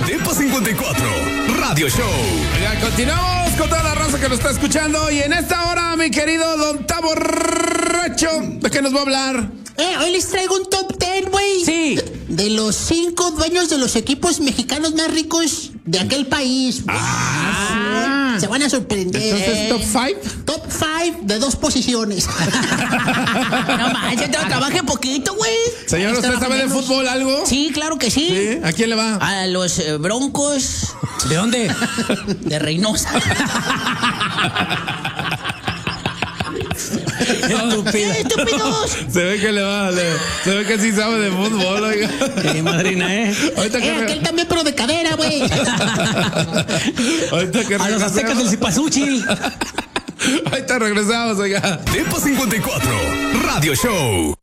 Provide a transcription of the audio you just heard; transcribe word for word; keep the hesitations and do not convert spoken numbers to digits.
Depo cincuenta y cuatro, Radio Show. Oiga, continuamos con toda la raza que nos está escuchando. Y en esta hora, mi querido Don Tavo Borracho, ¿de qué nos va a hablar? Eh, hoy les traigo un top ten, güey. Sí. De los cinco dueños de los equipos mexicanos más ricos de aquel país. Ah. Se van a sorprender. Entonces, ¿top five? Top five de dos posiciones. No manches, tra- trabaje poquito, güey. Señor, ¿usted sabe de fútbol algo? Sí, claro que sí. ¿Sí? ¿A quién le va? A los eh, Broncos ¿De dónde? de Reynosa. Estúpido. ¡Estúpidos! Se ve que le va, le- se ve que sí sabe de fútbol, oiga. Eh, madrina, ¿eh? Ahorita que Eh, re- aquel también, pero de cadera, güey. ahorita que A los aztecas del Cipazúchil. Ahorita regresamos, oiga. Depo cincuenta y cuatro, Radio Show.